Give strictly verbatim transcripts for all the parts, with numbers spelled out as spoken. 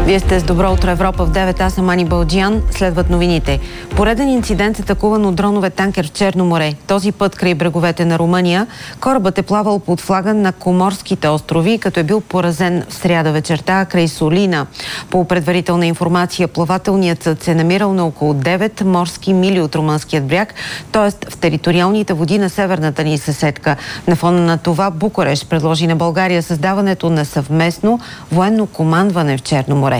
Вие сте с Добро утро Европа в девет. Аз съм Ани Балджиян. Следват новините. Пореден инцидент, атакуван от дронове танкер в Черно море. Този път край бреговете на Румъния. Корабът е плавал под флага на Коморските острови, като е бил поразен в сряда вечерта край Солина. По предварителна информация, плавателният съд се е намирал на около девет морски мили от румънският бряг, т.е. в териториалните води на северната ни съседка. На фона на това Букурещ предложи на България създаването на съвместно военно командване в Черно море.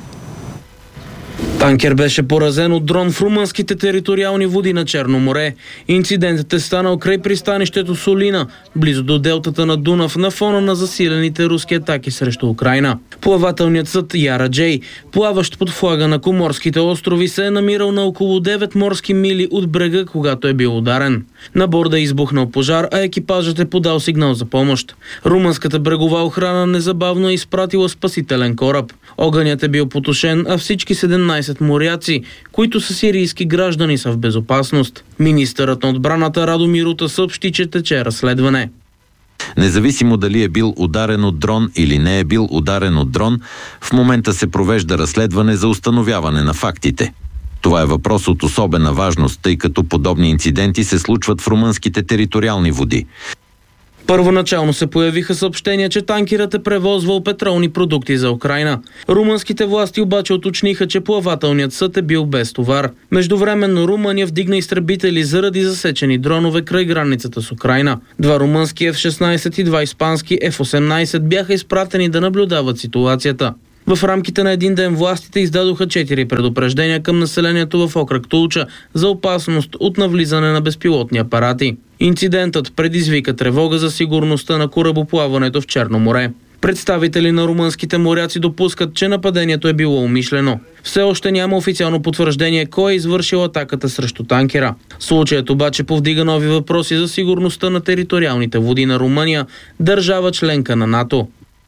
Танкер беше поразен от дрон в румънските териториални води на Черно море. Инцидентът е станал край пристанището Солина, близо до делтата на Дунав, на фона на засилените руски атаки срещу Украйна. Плавателният съд Яра Джей, плаващ под флага на Коморските острови, се е намирал на около девет морски мили от брега, когато е бил ударен. На борда е избухнал пожар, а екипажът е подал сигнал за помощ. Румънската брегова охрана незабавно е изпратила спасителен кораб. Огънят е бил потушен, а всички седемнайсет моряци, които са сирийски граждани, са в безопасност. Министърът на отбраната Радомир Рута съобщи, че тече разследване. Независимо дали е бил ударен от дрон или не е бил ударен от дрон, в момента се провежда разследване за установяване на фактите. Това е въпрос от особена важност, тъй като подобни инциденти се случват в румънските териториални води. Първоначално се появиха съобщения, че танкерът е превозвал петролни продукти за Украйна. Румънските власти обаче уточниха, че плавателният съд е бил без товар. Междувременно Румъния вдигна изтребители заради засечени дронове край границата с Украйна. Два румънски Еф шестнайсет и два испански Еф осемнайсет бяха изпратени да наблюдават ситуацията. В рамките на един ден властите издадоха четири предупреждения към населението в окръг Тулча за опасност от навлизане на безпилотни апарати. Инцидентът предизвика тревога за сигурността на корабоплаването в Черно море. Представители на румънските моряци допускат, че нападението е било умишлено. Все още няма официално потвърждение кой е извършил атаката срещу танкера. Случаят обаче повдига нови въпроси за сигурността на териториалните води на Румъния, държава членка на НАТО.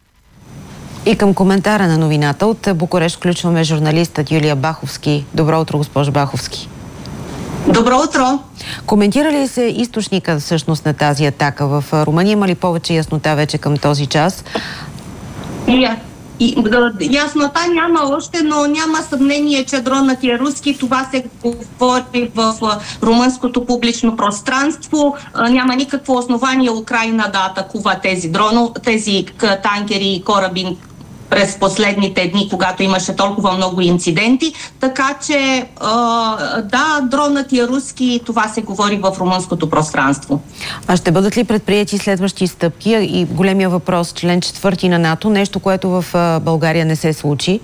И към коментара на новината от Букурещ включваме журналистът Юлия Баховски. Добро утро, госпожо Баховски. Добро утро! Коментира ли се източника всъщност на тази атака в Румъния? Има ли повече яснота вече към този час? Yeah. И, яснота няма още, но няма съмнение, че дронът е руски. Това се говори в румънското публично пространство. Няма никакво основание Украйна да атакува тези дрони, тези танкери и кораби през последните дни, когато имаше толкова много инциденти. Така че, да, дронът е руски и това се говори в румънското пространство. А ще бъдат ли предприяти следващи стъпки? И големия въпрос, член четвърти на НАТО, нещо, което в България не се случи?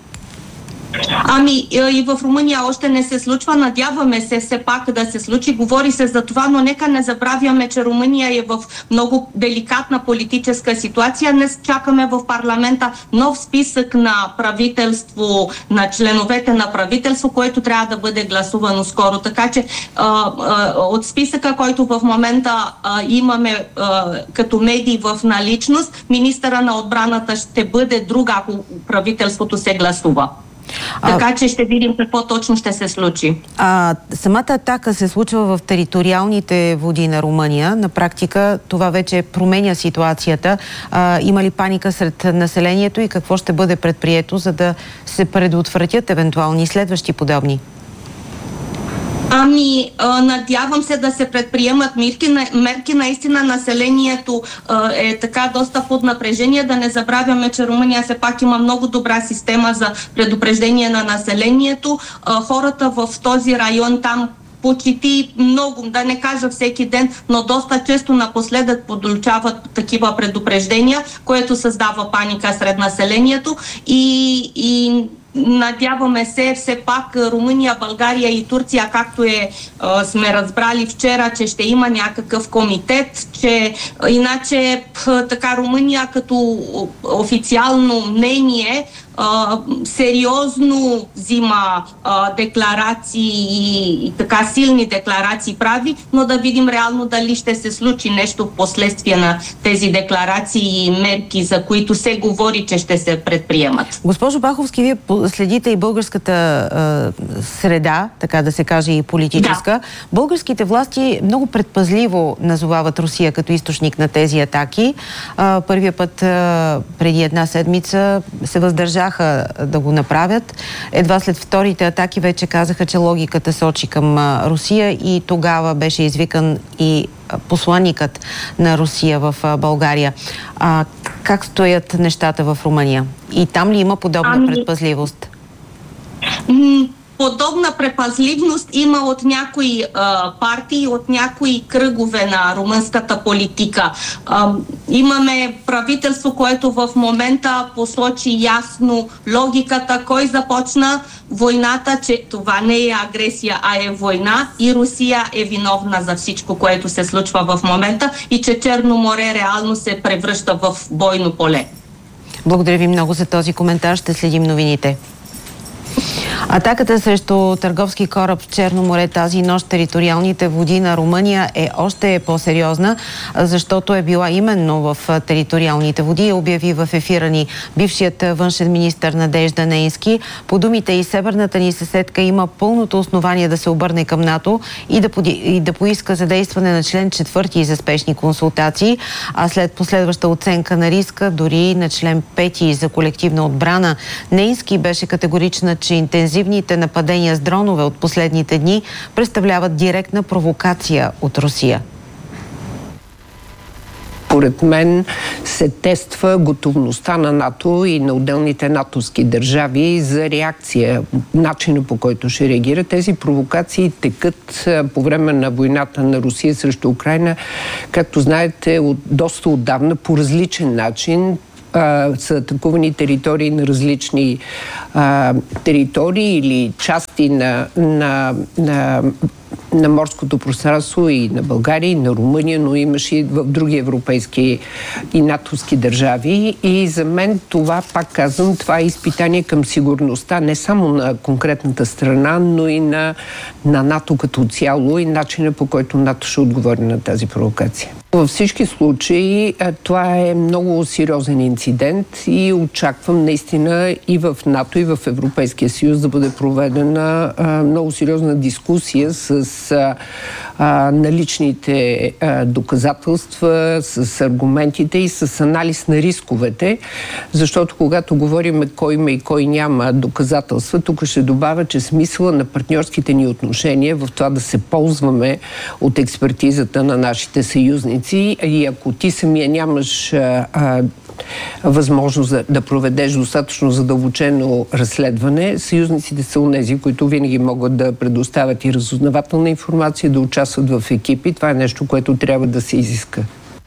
Ами и в Румъния още не се случва. Надяваме се все пак да се случи. Говори се за това, но нека не забравяме, че Румъния е в много деликатна политическа ситуация. Днес чакаме в парламента нов списък на правителство, на членовете на правителство, което трябва да бъде гласувано скоро. Така че а, а, от списъка, който в момента а, имаме а, като медии в наличност, министъра на отбраната ще бъде друг, ако правителството се гласува. Така а, че ще видим какво точно ще се случи. А, самата атака се случва в териториалните води на Румъния. На практика това вече променя ситуацията. А, има ли паника сред населението и какво ще бъде предприето, за да се предотвратят евентуални следващи подобни? Ами, надявам се да се предприемат мерки. мерки. Наистина населението е така доста под напрежение. Да не забравяме, че Румъния все пак има много добра система за предупреждение на населението. Хората в този район там почти много, да не кажа всеки ден, но доста често напоследък получават такива предупреждения, което създава паника сред населението и, и надяваме се все пак Румъния, България и Турция, както е, сме разбрали вчера, че ще има някакъв комитет, че иначе така Румъния като официално мнение а, сериозно взима а, декларации и, и така силни декларации прави, но да видим реално дали ще се случи нещо в последствие на тези декларации и мерки, за които се говори, че ще се предприемат. Госпожо Баховски, вие следите и българската а, среда, така да се каже, и политическа. Да. Българските власти много предпазливо назовават Русия като източник на тези атаки. А, първия път а, преди една седмица се въздържаха успяха да го направят. Едва след вторите атаки вече казаха, че логиката сочи към Русия и тогава беше извикан и посланникът на Русия в България. А, как стоят нещата в Румъния? И там ли има подобна ами... предпазливост? Подобна предпазливност има от някои а, партии, от някои кръгове на румънската политика. А, имаме правителство, което в момента посочи ясно логиката, кой започна войната, че това не е агресия, а е война и Русия е виновна за всичко, което се случва в момента и че Черно море реално се превръща в бойно поле. Благодаря ви много за този коментар. Ще следим новините. Атаката срещу търговски кораб в Черно море тази нощ териториалните води на Румъния е още по-сериозна, защото е била именно в териториалните води, обяви в ефира ни бившият външен министър Надежда Нейнски. По думите и северната ни съседка има пълното основание да се обърне към НАТО и да, поди, и да поиска задействане на член четвърти за спешни консултации, а след последваща оценка на риска, дори на член пети за колективна отбрана. Нейнски беше категорична, че интензивните нападения с дронове от последните дни представляват директна провокация от Русия. Поред мен се тества готовността на НАТО и на отделните натовски държави за реакция, начина по който ще реагира. Тези провокации текат по време на войната на Русия срещу Украйна, както знаете, от, доста отдавна по различен начин. Uh, са атакувани територии на различни uh, територии или части на, на, на, на морското пространство и на България, и на Румъния, но имаше и в други европейски и натовски държави. И за мен това, пак казвам, това е изпитание към сигурността не само на конкретната страна, но и на, на НАТО като цяло и начина, по който НАТО ще отговори на тази провокация. Във всички случаи това е много сериозен инцидент и очаквам наистина и в НАТО, и в Европейския съюз да бъде проведена а, много сериозна дискусия с а, наличните а, доказателства, с аргументите и с анализ на рисковете, защото когато говорим кой има и кой няма доказателства, тук ще добавя, че смисъла на партньорските ни отношения в това да се ползваме от експертизата на нашите съюзници и ако ти самия нямаш а, а, възможност да, да проведеш достатъчно задълбочено разследване, съюзниците са онези, които винаги могат да предоставят и разузнавателна информация, да участват в екипи. Това е нещо, което трябва да се изиска.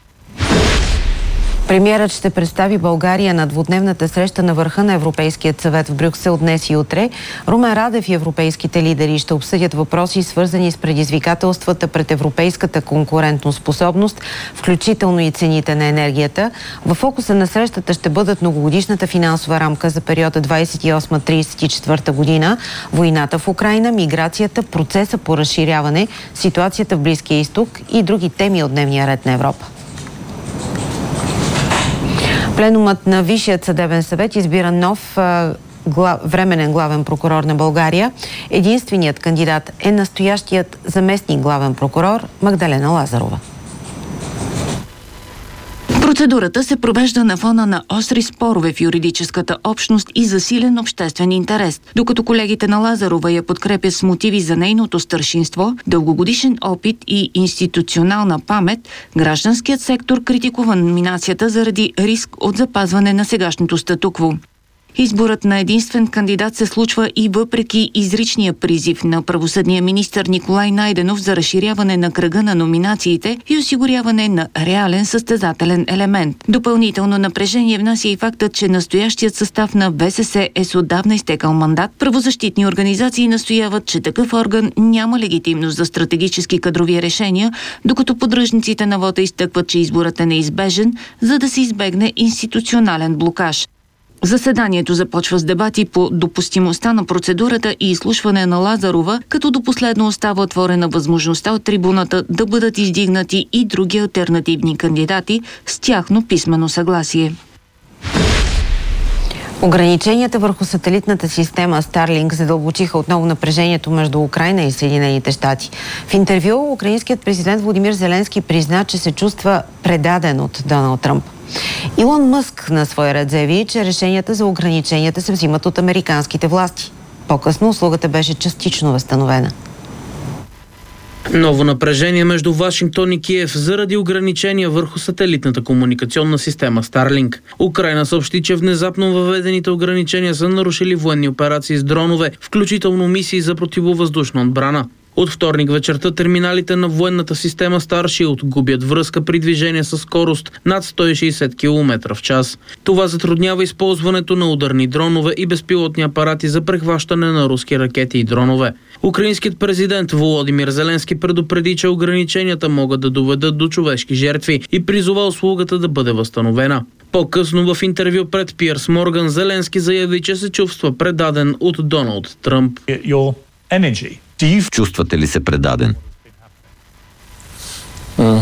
Премиерът ще представи България на двудневната среща на върха на Европейският съвет в Брюксел днес и утре. Румен Радев и европейските лидери ще обсъдят въпроси, свързани с предизвикателствата пред европейската конкурентоспособност, включително и цените на енергията. В фокуса на срещата ще бъдат многогодишната финансова рамка за периода двадесет и осма до тридесет и четвърта година, войната в Украйна, миграцията, процеса по разширяване, ситуацията в Близкия изток и други теми от дневния ред на Европа. Пленумът на Висшият съдебен съвет избира нов а, гла... временен главен прокурор на България. Единственият кандидат е настоящият заместник главен прокурор Магдалена Лазарова. Процедурата се провежда на фона на остри спорове в юридическата общност и засилен обществен интерес. Докато колегите на Лазарова я подкрепят с мотиви за нейното старшинство, дългогодишен опит и институционална памет, гражданският сектор критикува номинацията заради риск от запазване на сегашното статукво. Изборът на единствен кандидат се случва и въпреки изричния призив на правосъдния министър Николай Найденов за разширяване на кръга на номинациите и осигуряване на реален състезателен елемент. Допълнително напрежение внася и фактът, че настоящият състав на В С С е с отдавна изтекал мандат. Правозащитни организации настояват, че такъв орган няма легитимност за стратегически кадрови решения, докато поддръжниците на вота изтъкват, че изборът е неизбежен, за да се избегне институционален блокаж. Заседанието започва с дебати по допустимостта на процедурата и изслушване на Лазарова, като до последно остава отворена възможността от трибуната да бъдат издигнати и други алтернативни кандидати с тяхно писмено съгласие. Ограниченията върху сателитната система Starlink задълбочиха отново напрежението между Украйна и Съединените щати. В интервю украинският президент Володимир Зеленски призна, че се чувства предаден от Доналд Тръмп. Илон Мъск на своя ред заяви, че решенията за ограниченията се взимат от американските власти. По-късно услугата беше частично възстановена. Ново напрежение между Вашингтон и Киев заради ограничения върху сателитната комуникационна система Starlink. Украйна съобщи, че внезапно въведените ограничения са нарушили военни операции с дронове, включително мисии за противовъздушна отбрана. От вторник вечерта терминалите на военната система Starship губят връзка при движение със скорост над сто и шейсет километра в час. Това затруднява използването на ударни дронове и безпилотни апарати за прехващане на руски ракети и дронове. Украинският президент Володимир Зеленски предупреди, че ограниченията могат да доведат до човешки жертви и призова услугата да бъде възстановена. По-късно в интервю пред Пиърс Морган Зеленски заяви, че се чувства предаден от Доналд Тръмп. Чувствате ли се предаден? Mm.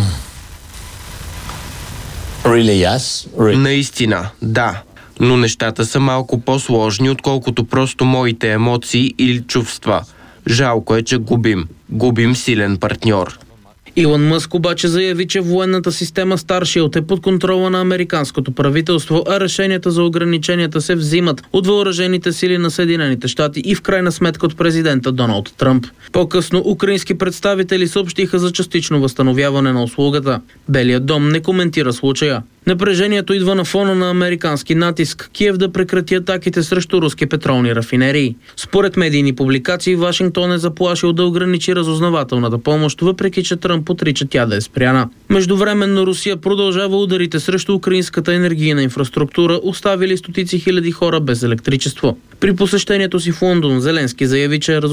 Really, yes? Really. Наистина, да. Но нещата са малко по-сложни, отколкото просто моите емоции или чувства. Жалко е, че губим. Губим силен партньор. Илон Мъск обаче заяви, че военната система Starship е под контрола на американското правителство, а решенията за ограниченията се взимат от въоръжените сили на Съединените щати и в крайна сметка от президента Доналд Тръмп. По-късно украински представители съобщиха за частично възстановяване на услугата. Белият дом не коментира случая. Напрежението идва на фона на американски натиск Киев да прекрати атаките срещу руски петролни рафинерии. Според медийни публикации, Вашингтон е заплашил да ограничи разузнавателната помощ, въпреки че Тръмп отрича тя да е спряна. Междувременно Русия продължава ударите срещу украинската енергийна инфраструктура, оставили стотици хиляди хора без електричество. При посещението си в Лондон Зеленски заяви, че е